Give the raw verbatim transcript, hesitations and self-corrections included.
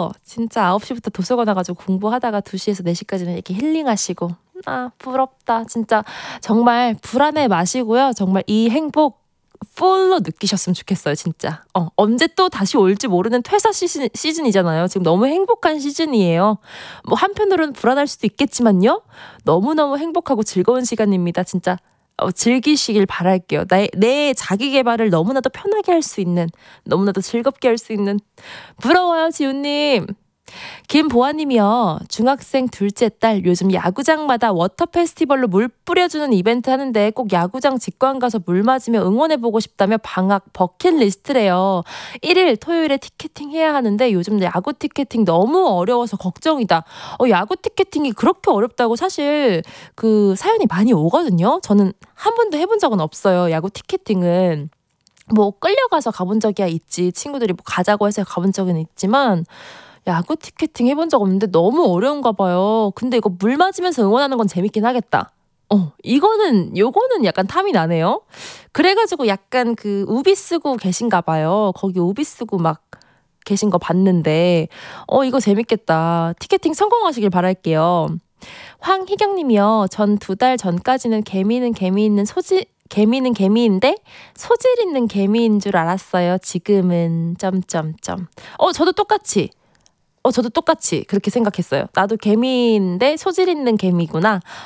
그쵸? 진짜 아홉 시부터 도서관 와가지고 공부하다가 두 시에서 네 시까지는 이렇게 힐링하시고. 아, 부럽다. 진짜 정말 불안해 마시고요. 정말 이 행복 풀로 느끼셨으면 좋겠어요, 진짜. 어, 언제 또 다시 올지 모르는 퇴사 시즌, 시즌이잖아요. 지금 너무 행복한 시즌이에요. 뭐 한편으로는 불안할 수도 있겠지만요. 너무너무 행복하고 즐거운 시간입니다. 진짜 어, 즐기시길 바랄게요. 내, 내 자기 개발을 너무나도 편하게 할 수 있는, 너무나도 즐겁게 할 수 있는. 부러워요, 지훈님. 김보아님이요. 중학생 둘째 딸 요즘 야구장마다 워터 페스티벌로 물 뿌려주는 이벤트 하는데 꼭 야구장 직관 가서 물 맞으며 응원해보고 싶다며 방학 버킷리스트래요. 일 일 토요일에 티켓팅 해야 하는데 요즘 야구 티켓팅 너무 어려워서 걱정이다. 어, 야구 티켓팅이 그렇게 어렵다고 사실 그 사연이 많이 오거든요. 저는 한 번도 해본 적은 없어요. 야구 티켓팅은. 뭐 끌려가서 가본 적이야 있지. 친구들이 뭐 가자고 해서 가본 적은 있지만 야구 티켓팅 해본 적 없는데 너무 어려운가 봐요. 근데 이거 물 맞으면서 응원하는 건 재밌긴 하겠다. 어, 이거는, 요거는 약간 탐이 나네요. 그래가지고 약간 그 우비 쓰고 계신가 봐요. 거기 우비 쓰고 막 계신 거 봤는데, 어, 이거 재밌겠다. 티켓팅 성공하시길 바랄게요. 황희경님이요. 전 두 달 전까지는 개미는 개미 있는 소지, 개미는 개미인데 소질 있는 개미인 줄 알았어요. 지금은 점점점. 어, 저도 똑같이. 어, 저도 똑같이 그렇게 생각했어요. 나도 개미인데 소질 있는 개미구나.